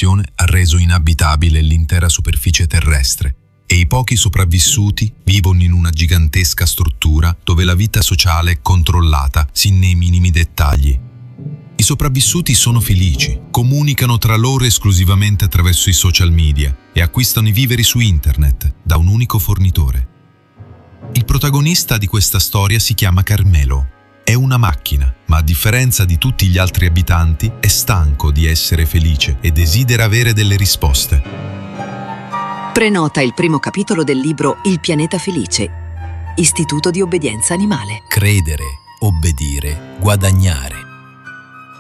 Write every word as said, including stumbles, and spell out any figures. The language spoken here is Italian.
popolazione ha reso inabitabile l'intera superficie terrestre e i pochi sopravvissuti vivono in una gigantesca struttura dove la vita sociale è controllata sin nei minimi dettagli. I sopravvissuti sono felici, comunicano tra loro esclusivamente attraverso i social media e acquistano i viveri su internet da un unico fornitore. Il protagonista di questa storia si chiama Carmelo. È una macchina, ma a differenza di tutti gli altri abitanti è stanco di essere felice e desidera avere delle risposte. Prenota il primo capitolo del libro Il pianeta felice, Istituto di obbedienza animale. Credere, obbedire, guadagnare.